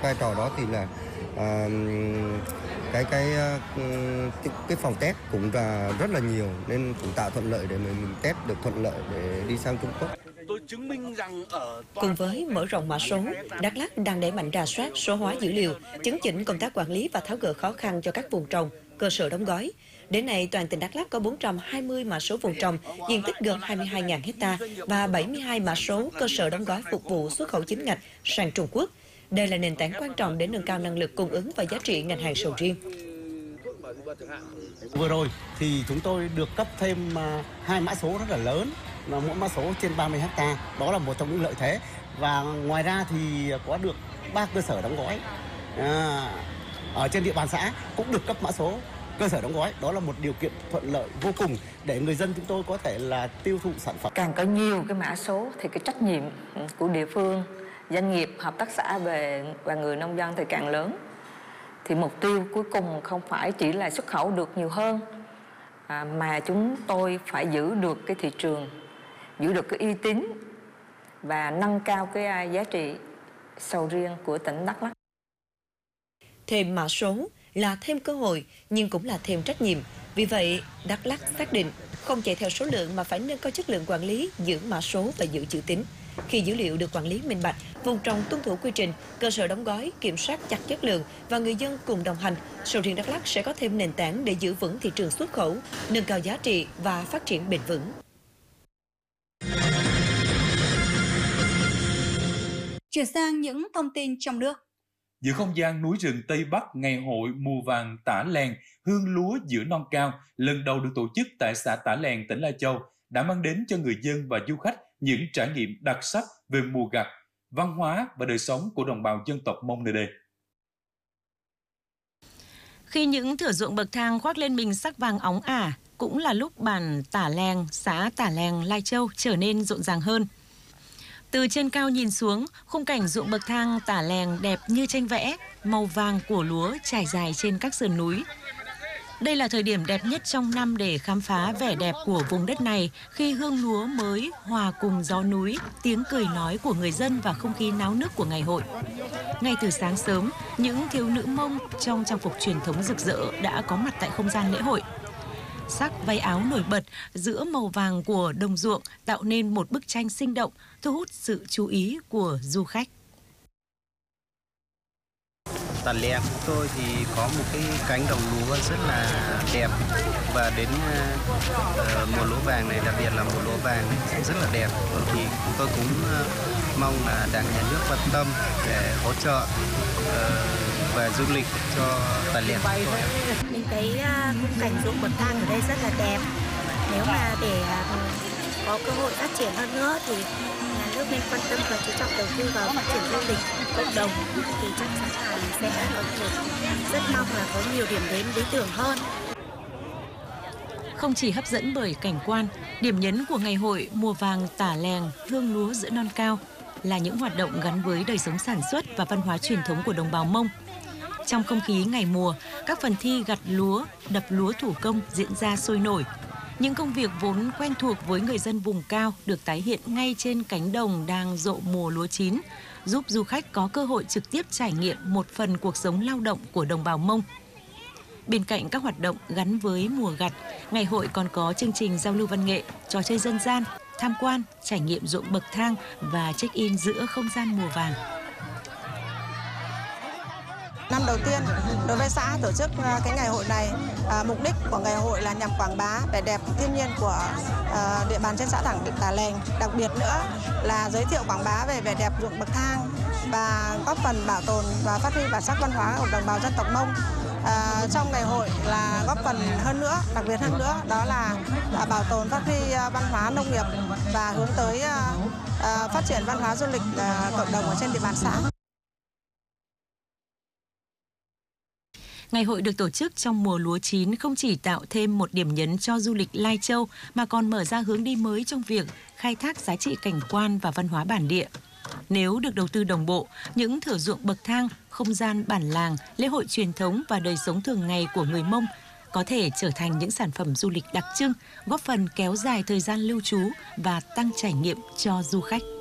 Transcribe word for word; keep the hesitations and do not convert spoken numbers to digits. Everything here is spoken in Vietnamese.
vai trò đó thì là à, cái cái cái cái phòng test cũng là rất là nhiều, nên cũng tạo thuận lợi để mình, mình test được thuận lợi để đi sang Trung Quốc. Tôi chứng minh rằng ở Cùng với mở rộng mã số, Đắk Lắk đang đẩy mạnh rà soát, số hóa dữ liệu, chấn chỉnh công tác quản lý và tháo gỡ khó khăn cho các vùng trồng, cơ sở đóng gói. Đến nay, toàn tỉnh Đắk Lắk có bốn trăm hai mươi mã số vùng trồng, diện tích gần hai mươi hai nghìn ha và bảy mươi hai mã số cơ sở đóng gói phục vụ xuất khẩu chính ngạch sang Trung Quốc. Đây là nền tảng quan trọng để nâng cao năng lực cung ứng và giá trị ngành hàng sầu riêng. Vừa rồi thì chúng tôi được cấp thêm hai mã số rất là lớn, là mỗi mã số trên ba mươi ha. Đó là một trong những lợi thế. Và ngoài ra thì có được ba cơ sở đóng gói à, ở trên địa bàn xã cũng được cấp mã số cơ sở đóng gói. Đó là một điều kiện thuận lợi vô cùng để người dân chúng tôi có thể là tiêu thụ sản phẩm. Càng có nhiều cái mã số thì cái trách nhiệm của địa phương, doanh nghiệp, hợp tác xã về và người nông dân thì càng lớn. Thì mục tiêu cuối cùng không phải chỉ là xuất khẩu được nhiều hơn, à, mà chúng tôi phải giữ được cái thị trường, giữ được cái uy tín và nâng cao cái giá trị sầu riêng của tỉnh Đắk Lắk. Thêm mã số là thêm cơ hội nhưng cũng là thêm trách nhiệm. Vì vậy, Đắk Lắk xác định không chạy theo số lượng mà phải nâng cao chất lượng quản lý, giữ mã số và giữ chữ tín. Khi dữ liệu được quản lý minh bạch, vùng trồng tuân thủ quy trình, cơ sở đóng gói kiểm soát chặt chất lượng và người dân cùng đồng hành, sầu riêng Đắk Lắk sẽ có thêm nền tảng để giữ vững thị trường xuất khẩu, nâng cao giá trị và phát triển bền vững. Chuyển sang những thông tin trong nước. Giữa không gian núi rừng Tây Bắc, ngày hội mùa vàng Tả Lèn, hương lúa giữa non cao lần đầu được tổ chức tại xã Tả Lèn, tỉnh Lai Châu đã mang đến cho người dân và du khách những trải nghiệm đặc sắc về mùa gặt, văn hóa và đời sống của đồng bào dân tộc Mông nơi đây. Khi những thửa ruộng bậc thang khoác lên mình sắc vàng óng ả, cũng là lúc bản Tả Lèn, xã Tả Lèn, Lai Châu trở nên rộn ràng hơn. Từ trên cao nhìn xuống, khung cảnh ruộng bậc thang Tả Lèn đẹp như tranh vẽ, màu vàng của lúa trải dài trên các sườn núi. Đây là thời điểm đẹp nhất trong năm để khám phá vẻ đẹp của vùng đất này khi hương lúa mới hòa cùng gió núi, tiếng cười nói của người dân và không khí náo nức của ngày hội. Ngay từ sáng sớm, những thiếu nữ Mông trong trang phục truyền thống rực rỡ đã có mặt tại không gian lễ hội. Sắc váy áo nổi bật giữa màu vàng của đồng ruộng tạo nên một bức tranh sinh động, thu hút sự chú ý của du khách. Tả Lèn của tôi thì có một cái cánh đồng lúa rất là đẹp, và đến uh, mùa lúa vàng này, đặc biệt là mùa lúa vàng này rất là đẹp. Thì tôi cũng uh, mong là Đảng, Nhà nước quan tâm để hỗ trợ uh, về du lịch cho Tả Lèn của tôi. Mình thấy uh, khung cảnh ruộng bậc thang ở đây rất là đẹp. Nếu mà để uh, có cơ hội phát triển hơn nữa thì nhà nước nên quan tâm và chú trọng đầu tư vào phát triển du lịch cộng đồng, thì chắc chắn là sẽ có được, rất mong là có nhiều điểm đến lý tưởng hơn. Không chỉ hấp dẫn bởi cảnh quan, điểm nhấn của ngày hội mùa vàng Tả Lèn, hương lúa giữa non cao là những hoạt động gắn với đời sống sản xuất và văn hóa truyền thống của đồng bào Mông. Trong không khí ngày mùa, các phần thi gặt lúa, đập lúa thủ công diễn ra sôi nổi. Những công việc vốn quen thuộc với người dân vùng cao được tái hiện ngay trên cánh đồng đang rộ mùa lúa chín, giúp du khách có cơ hội trực tiếp trải nghiệm một phần cuộc sống lao động của đồng bào Mông. Bên cạnh các hoạt động gắn với mùa gặt, ngày hội còn có chương trình giao lưu văn nghệ, trò chơi dân gian, tham quan, trải nghiệm ruộng bậc thang và check-in giữa không gian mùa vàng. Năm đầu tiên, đối với xã tổ chức cái ngày hội này, à, mục đích của ngày hội là nhằm quảng bá vẻ đẹp thiên nhiên của à, địa bàn trên xã Thẳng Tả Lèn. Đặc biệt nữa là giới thiệu quảng bá về vẻ đẹp ruộng bậc thang và góp phần bảo tồn và phát huy bản sắc văn hóa của đồng bào dân tộc Mông. À, trong ngày hội là góp phần hơn nữa, đặc biệt hơn nữa đó là à, bảo tồn phát huy à, văn hóa nông nghiệp và hướng tới à, à, phát triển văn hóa du lịch à, cộng đồng ở trên địa bàn xã. Ngày hội được tổ chức trong mùa lúa chín không chỉ tạo thêm một điểm nhấn cho du lịch Lai Châu mà còn mở ra hướng đi mới trong việc khai thác giá trị cảnh quan và văn hóa bản địa. Nếu được đầu tư đồng bộ, những thửa ruộng bậc thang, không gian bản làng, lễ hội truyền thống và đời sống thường ngày của người Mông có thể trở thành những sản phẩm du lịch đặc trưng, góp phần kéo dài thời gian lưu trú và tăng trải nghiệm cho du khách.